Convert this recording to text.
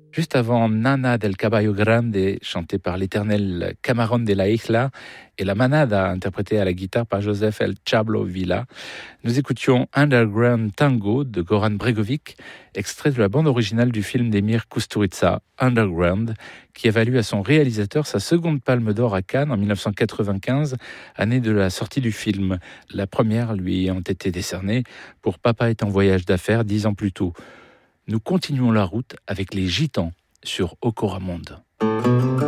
Juste avant Nana del Caballo Grande, chanté par l'éternel Camarón de la Isla, et la Manada, interprétée à la guitare par Joseph El Chablo Villa, nous écoutions Underground Tango de Goran Bregovic, extrait de la bande originale du film d'Emir Kusturica, Underground, qui a valu à son réalisateur sa seconde palme d'or à Cannes en 1995, année de la sortie du film. La première lui ayant été décernée pour Papa est en voyage d'affaires 10 ans plus tôt. Nous continuons la route avec les Gitans sur Okoramonde.